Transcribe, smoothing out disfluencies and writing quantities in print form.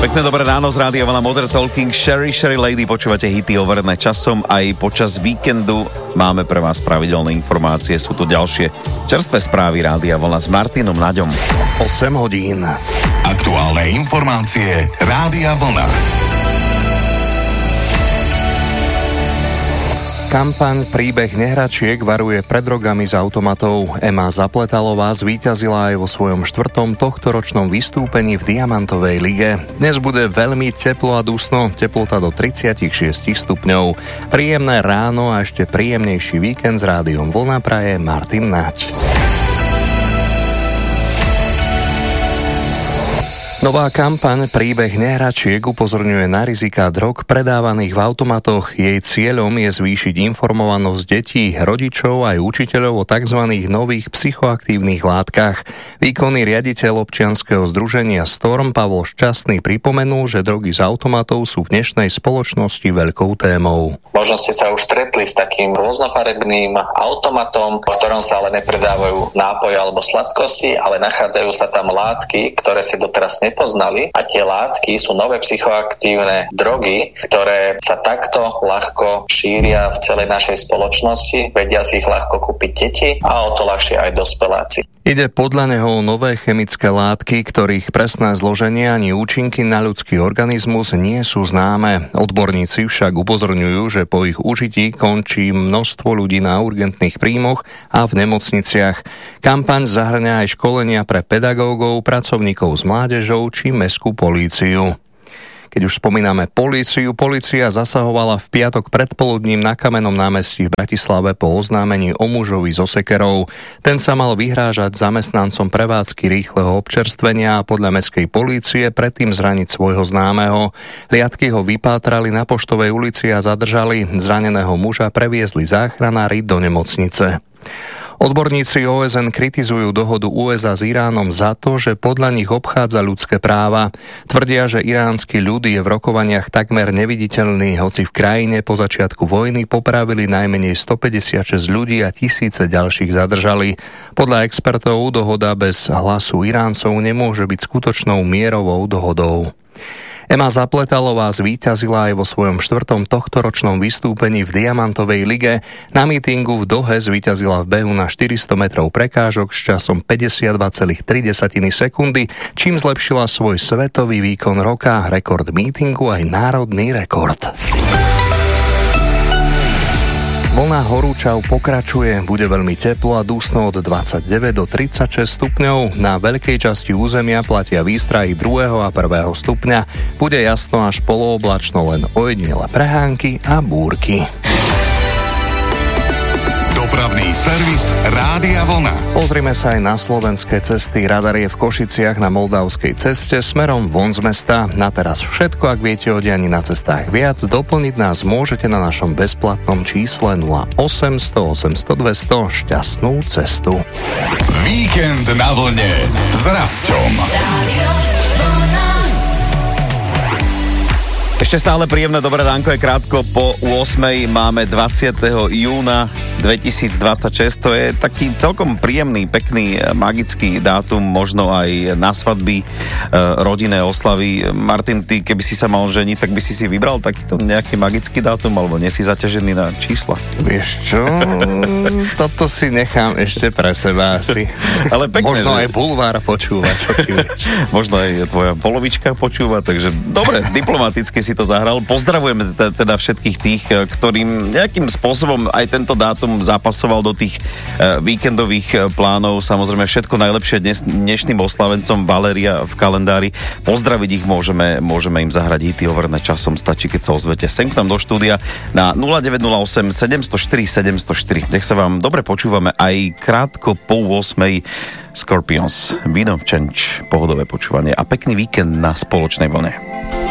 Pekné dobré ráno z Rádia Vlna, Modern Talking, Sherry Lady, počúvate hity overené časom. Aj počas víkendu máme pre vás pravidelné informácie, sú tu ďalšie čerstvé správy Rádia Vlna s Martinom Naďom. 8 hodín. Aktuálne informácie Rádia Vlna. Kampaň Príbeh nehračiek varuje pred drogami z automatov. Ema Zapletalová zvíťazila aj vo svojom 4. tohtoročnom vystúpení v Diamantovej lige. Dnes bude veľmi teplo a dusno, teplota do 36 stupňov. Príjemné ráno a ešte príjemnejší víkend s Rádiom Vlna praje Martin Naď. Nová kampaň Príbeh nehračiek upozorňuje na riziká drog predávaných v automatoch. Jej cieľom je zvýšiť informovanosť detí, rodičov aj učiteľov o tzv. Nových psychoaktívnych látkach. Výkonný riaditeľ občianskeho združenia Storm Pavol Šťastný pripomenul, že drogy z automatov sú v dnešnej spoločnosti veľkou témou. Možno ste sa už stretli s takým rôznofarebným automatom, v ktorom sa ale nepredávajú nápoje alebo sladkosti, ale nachádzajú sa tam látky, ktoré si doteraz nepoznali, a tie látky sú nové psychoaktívne drogy, ktoré sa takto ľahko šíria v celej našej spoločnosti, vedia si ich ľahko kúpiť deti a o to ľahšie aj dospeláci. Ide podľa neho o nové chemické látky, ktorých presné zloženie ani účinky na ľudský organizmus nie sú známe. Odborníci však upozorňujú, že po ich užití končí množstvo ľudí na urgentných príjmoch a v nemocniciach. Kampaň zahŕňa aj školenia pre pedagógov, pracovníkov s mládežou či mestskú políciu. Keď už spomíname políciu, polícia zasahovala v piatok predpoludním na Kamennom námestí v Bratislave po oznámení o mužovi so sekerou. Ten sa mal vyhrážať zamestnancom prevádzky rýchleho občerstvenia a podľa mestskej polície predtým zraniť svojho známeho. Liadky ho vypátrali na Poštovej ulici a zadržali. Zraneného muža previezli záchranári do nemocnice. Odborníci OSN kritizujú dohodu USA s Iránom za to, že podľa nich obchádza ľudské práva. Tvrdia, že iránsky ľud je v rokovaniach takmer neviditeľný, hoci v krajine po začiatku vojny popravili najmenej 156 ľudí a tisíce ďalších zadržali. Podľa expertov dohoda bez hlasu Iráncov nemôže byť skutočnou mierovou dohodou. Ema Zapletalová zvíťazila aj vo svojom 4. tohtoročnom vystúpení v Diamantovej lige. Na mítingu v Dohe zvíťazila v behu na 400 metrov prekážok s časom 52,3 sekundy, čím zlepšila svoj svetový výkon roka, rekord mítingu aj národný rekord. Vlna horúčav pokračuje, bude veľmi teplo a dusno od 29 do 36 stupňov. Na veľkej časti územia platia výstrahy 2. a 1. stupňa. Bude jasno až polooblačno, len ojedinele prehánky a búrky. Dopravný servis Rádia Vlna. Pozrime sa aj na slovenské cesty. Radar je v Košiciach na Moldavskej ceste smerom von z mesta. Na teraz všetko, ak viete o dianí na cestách viac, doplniť nás môžete na našom bezplatnom čísle 0800 800 200. Šťastnú cestu. Víkend na vlne s Rasťom. Ešte stále príjemné dobré ránko, je krátko po 8. Máme 20. júna 2026. To je taký celkom príjemný, pekný, magický dátum, možno aj na svadby, rodinné oslavy. Martin, ty keby si sa mal ženiť, tak by si vybral takýto nejaký magický dátum, alebo nie si zaťažený na čísla? Vieš čo? Toto si nechám ešte pre seba asi. Ale pekné, možno že? Aj bulvár počúva, čo ty vieš. Možno aj tvoja polovička počúva, takže dobre, diplomaticky si to zahral. Pozdravujeme teda všetkých tých, ktorým nejakým spôsobom aj tento dátum zapasoval do tých víkendových plánov. Samozrejme všetko najlepšie dnešným oslavencom Valéria v kalendári. Pozdraviť ich môžeme im zahrať hity overené časom. Stačí, keď sa ozvete sem k nám do štúdia na 0908 704 704. Nech sa vám dobre počúvame aj krátko po 8. Scorpions, Wind of Change, pohodové počúvanie a pekný víkend na spoločnej vlne.